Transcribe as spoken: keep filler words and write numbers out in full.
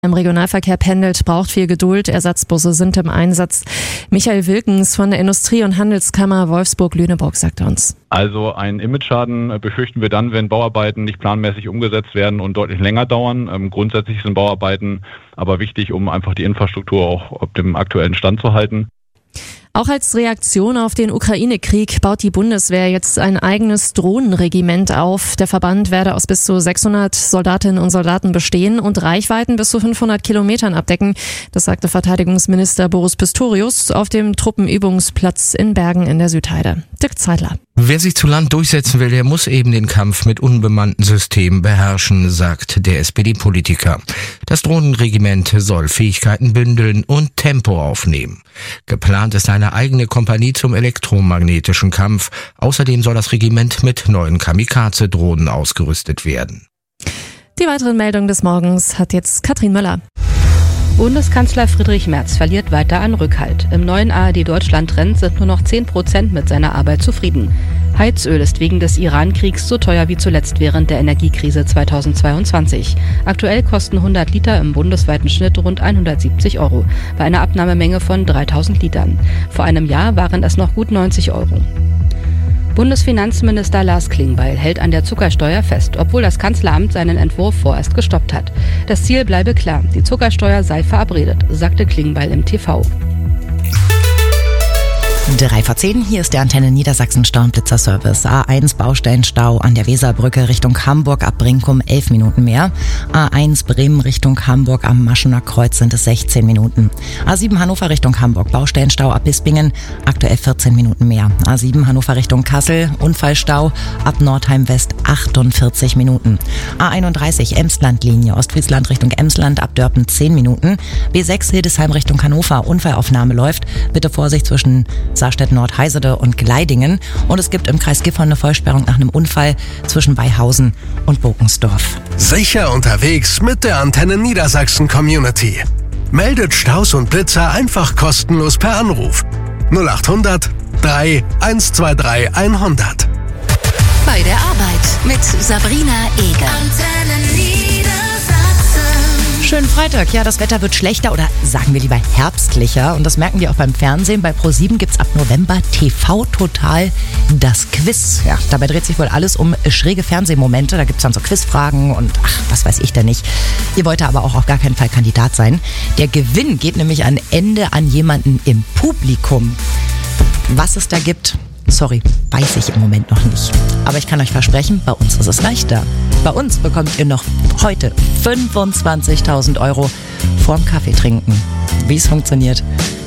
Im Regionalverkehr pendelt, braucht viel Geduld. Ersatzbusse sind im Einsatz. Michael Wilkens von der Industrie- und Handelskammer Wolfsburg-Lüneburg sagt uns. Also einen Imageschaden befürchten wir dann, wenn Bauarbeiten nicht planmäßig umgesetzt werden und deutlich länger dauern. Ähm, grundsätzlich sind Bauarbeiten aber wichtig, um einfach die Infrastruktur auch auf dem aktuellen Stand zu halten. Auch als Reaktion auf den Ukraine-Krieg baut die Bundeswehr jetzt ein eigenes Drohnenregiment auf. Der Verband werde aus bis zu sechshundert Soldatinnen und Soldaten bestehen und Reichweiten bis zu fünfhundert Kilometern abdecken. Das sagte Verteidigungsminister Boris Pistorius auf dem Truppenübungsplatz in Bergen in der Südheide. Dirk Zeidler. Wer sich zu Land durchsetzen will, der muss eben den Kampf mit unbemannten Systemen beherrschen, sagt der S P D-Politiker. Das Drohnenregiment soll Fähigkeiten bündeln und Tempo aufnehmen. Geplant ist eine eigene Kompanie zum elektromagnetischen Kampf. Außerdem soll das Regiment mit neuen Kamikaze-Drohnen ausgerüstet werden. Die weiteren Meldungen des Morgens hat jetzt Katrin Möller. Bundeskanzler Friedrich Merz verliert weiter an Rückhalt. Im neuen A R D-Deutschland-Trend sind nur noch zehn Prozent mit seiner Arbeit zufrieden. Heizöl ist wegen des Iran-Kriegs so teuer wie zuletzt während der Energiekrise zweitausendzweiundzwanzig. Aktuell kosten hundert Liter im bundesweiten Schnitt rund hundertsiebzig Euro, bei einer Abnahmemenge von dreitausend Litern. Vor einem Jahr waren es noch gut neunzig Euro. Bundesfinanzminister Lars Klingbeil hält an der Zuckersteuer fest, obwohl das Kanzleramt seinen Entwurf vorerst gestoppt hat. Das Ziel bleibe klar, die Zuckersteuer sei verabredet, sagte Klingbeil im T V. drei vor zehn, hier ist der Antenne Niedersachsen Stau- und Blitzerservice. A eins Baustellenstau an der Weserbrücke Richtung Hamburg ab Brinkum elf Minuten mehr. A eins Bremen Richtung Hamburg am Maschener Kreuz sind es sechzehn Minuten. A sieben Hannover Richtung Hamburg Baustellenstau ab Bispingen aktuell vierzehn Minuten mehr. A sieben Hannover Richtung Kassel Unfallstau ab Nordheim West achtundvierzig Minuten. A einunddreißig Emslandlinie Ostfriesland Richtung Emsland ab Dörpen zehn Minuten. B sechs Hildesheim Richtung Hannover Unfallaufnahme läuft. Bitte Vorsicht zwischen Saarstedt-Nord-Heisede und Gleidingen. Und es gibt im Kreis Gifhorn eine Vollsperrung nach einem Unfall zwischen Weihausen und Bogensdorf. Sicher unterwegs mit der Antenne Niedersachsen Community. Meldet Staus und Blitzer einfach kostenlos per Anruf. null achthundert drei eins zwei drei hundert. Bei der Arbeit mit Sabrina Eger. Antenne Niedersachsen. Schönen Freitag. Ja, das Wetter wird schlechter oder sagen wir lieber herbstlicher. Und das merken wir auch beim Fernsehen. Bei ProSieben gibt's ab November T V Total das Quiz. Ja, dabei dreht sich wohl alles um schräge Fernsehmomente. Da gibt's dann so Quizfragen und ach, was weiß ich denn nicht. Ihr wollt aber auch auf gar keinen Fall Kandidat sein. Der Gewinn geht nämlich am Ende an jemanden im Publikum. Was es da gibt, sorry, weiß ich im Moment noch nicht. Aber ich kann euch versprechen, bei uns ist es leichter. Bei uns bekommt ihr noch heute fünfundzwanzigtausend Euro vorm Kaffee trinken. Wie es funktioniert,